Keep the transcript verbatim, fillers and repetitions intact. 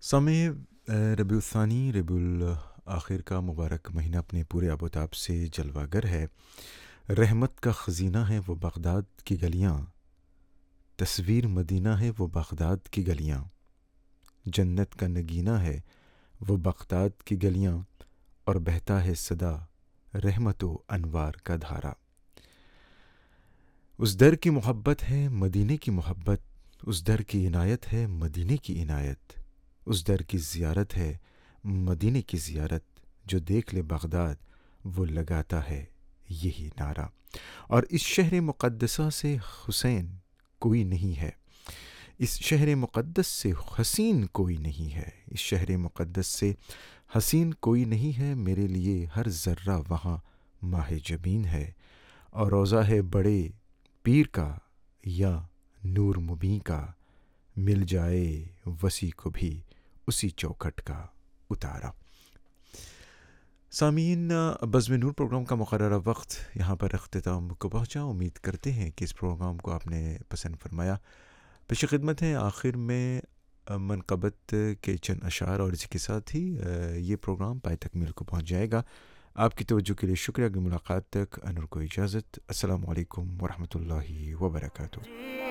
سامع ربیع الثانی ربیع الآخر کا مبارک مہینہ اپنے پورے آب و تاب سے جلوہ گر ہے۔ رحمت کا خزینہ ہے وہ بغداد کی گلیاں، تصویر مدینہ ہے وہ بغداد کی گلیاں، جنت کا نگینہ ہے وہ بغداد کی گلیاں، اور بہتا ہے صدا رحمت و انوار کا دھارا۔ اس در کی محبت ہے مدینے کی محبت، اس در کی عنایت ہے مدینے کی عنایت، اس در کی زیارت ہے مدینے کی زیارت، جو دیکھ لے بغداد وہ لگاتا ہے یہی نعرہ۔ اور اس شہر مقدسہ سے حسین کوئی نہیں ہے، اس شہر مقدس سے حسین کوئی نہیں ہے، اس شہر مقدس سے حسین کوئی نہیں ہے، میرے لیے ہر ذرہ وہاں ماہ جبین ہے، اور روضہ ہے بڑے پیر کا یا نور مبیں کا، مل جائے وسیع کو بھی اسی چوکھٹ کا اتارا۔ سامعین، بزم نور پروگرام کا مقررہ وقت یہاں پر اختتام کو پہنچا۔ امید کرتے ہیں کہ اس پروگرام کو آپ نے پسند فرمایا۔ پیش خدمت ہے آخر میں منقبت کے چند اشعار، اور اسی کے ساتھ ہی یہ پروگرام پائے تکمیل کو پہنچ جائے گا۔ آپ کی توجہ کے لیے شکریہ۔ اگلی ملاقات تک انور کو اجازت۔ السلام علیکم ورحمۃ اللہ وبرکاتہ۔